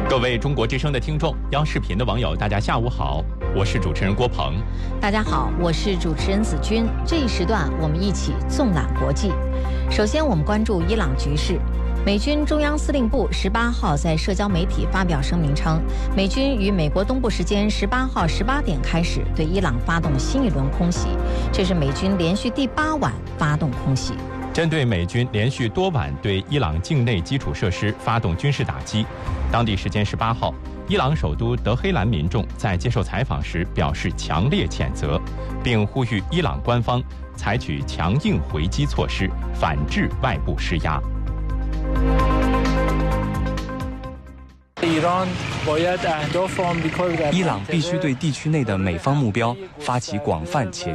各位中国之声的听众，央视频的网友，大家下午好，我是主持人郭鹏。 大家好，我是主持人子君。这一时段我们一起纵览国际。首先，我们关注伊朗局势。美军中央司令部18号在社交媒体发表声明称，美军于美国东部时间18号18点开始对伊朗发动新一轮空袭，这是美军连续第8晚发动空袭。 针对美军连续多晚对伊朗境内基础设施发动军事打击，当地时间18号，伊朗首都德黑兰民众在接受采访时表示强烈谴责，并呼吁伊朗官方采取强硬回击措施，反制外部施压。 伊朗必须对地区内的美方目标发起广泛且